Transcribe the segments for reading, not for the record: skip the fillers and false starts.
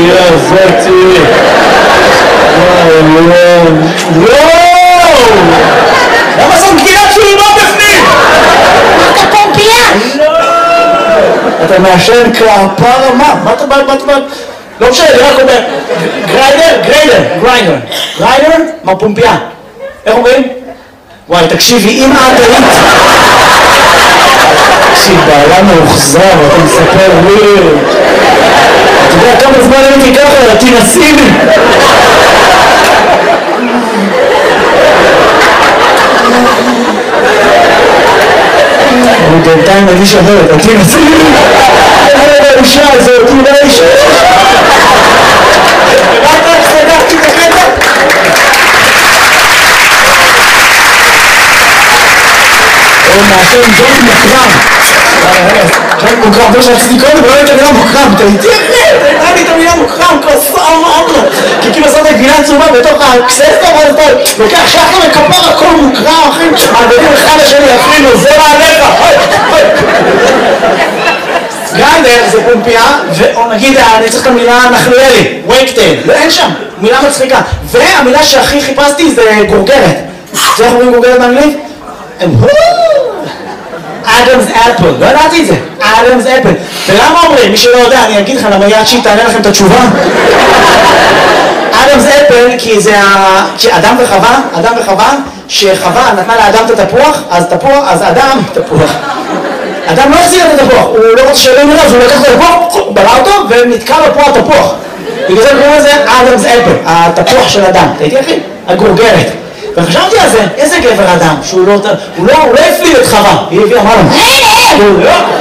הקומפייה הזאתי. וואו! למה זאת גבינת שולמה בפנים? אתה קומפייה? אתה מעשן כפרה? מה אתה בא? לא משנה, אני רק אומר, גריינדר, מה פומפייה? איך אומרים? וואי, תקשיבי, אם את היית... תקשיב, בעלה מאוחזר, אתה מספר לי... אתה יודע כמה זמן הייתי ככה, תנסי לי! אני בינתיים מרגיש אחרת, תנסי לי! האישה הזאת, אולי האישה... הבאת איך סגרתי את הקטע? הוא מעשן ג'ון מוקרם. ג'ון מוקרם, זה שעשיתי קודם, לא הייתה מילה מוקרם, אתה איתי אחרי, הייתה לי את המילה מוקרם, כוסה אמרנו. כי כאילו עושה את הגבינה צהובה בתוך הקססטה, ואז אתה לוקח שחר וכפר הכל מוקרם, אחי, הדברים אחד השני אפילו, זה מעליך, גריינדר זה פומפייה, או נגיד, אני צריך את המילה נחלואלי, וייקטייל, אין שם, מילה מצחיקה. והמילה שהכי חיפשתי זה גורגרת. זה איך אומרים גורגרת באנגלית? אדמס אפל, לא ידעתי את זה, אדמס אפל. ולמה אומרים? מי שלא יודע, אני אגיד לך למה יד שהיא תענה לכם את התשובה. אדמס אפל כי אדם וחווה, שחווה נתנה לאדם את התפוח, אז אדם, תפוח. אדם לא החזיר את התפוח, הוא לא רוצה שלא נראה, אז הוא לקח את התפוח, בלע אותו ונתקע לו פה התפוח. בגלל זה קוראים לזה אדמס אפל, התפוח של אדם. תהייתי אחי? הגורגרת. וחשבתי על זה, איזה גבר אדם, שהוא לא הפליל את חווה, היא הביאה, אמרה לו,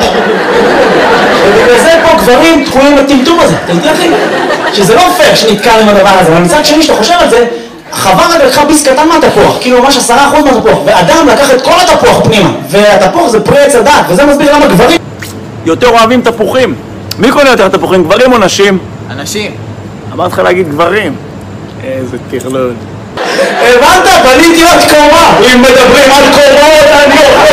ובגלל זה פה גברים תקועים בטמטום הזה, תהייתי אחי? שזה לא פייר שנתקע עם הדבר הזה, אבל מצד שני שאתה חושב על זה, חווה רק לקחה ביס קטן מהתפוח, כאילו ממש 10% מהתפוח, ואדם לקח את כל התפוח פנימה, והתפוח זה פרי עץ הדת, וזה מסביר למה גברים יותר אוהבים תפוחים. מי קונה יותר תפוחים, גברים או נשים? אנשים. אמרת לך להגיד גברים. איזה טרלול. הבנת? בניתי עוד קומה. אם מדברים על קומות, אני אוכל